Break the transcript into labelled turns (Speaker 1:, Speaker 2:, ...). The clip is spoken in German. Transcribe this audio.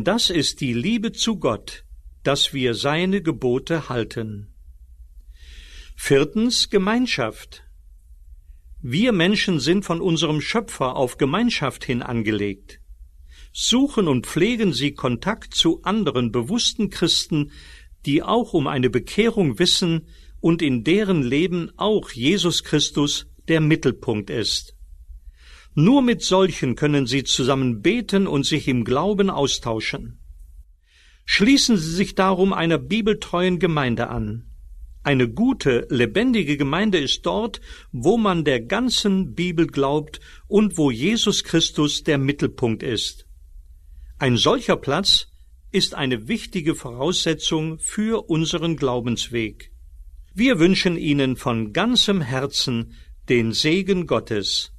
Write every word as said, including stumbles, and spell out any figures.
Speaker 1: Das ist die Liebe zu Gott, dass wir seine Gebote halten. Viertens, Gemeinschaft. Wir Menschen sind von unserem Schöpfer auf Gemeinschaft hin angelegt. Suchen und pflegen Sie Kontakt zu anderen bewussten Christen, die auch um eine Bekehrung wissen und in deren Leben auch Jesus Christus der Mittelpunkt ist. Nur mit solchen können Sie zusammen beten und sich im Glauben austauschen. Schließen Sie sich darum einer bibeltreuen Gemeinde an. Eine gute, lebendige Gemeinde ist dort, wo man der ganzen Bibel glaubt und wo Jesus Christus der Mittelpunkt ist. Ein solcher Platz ist eine wichtige Voraussetzung für unseren Glaubensweg. Wir wünschen Ihnen von ganzem Herzen den Segen Gottes.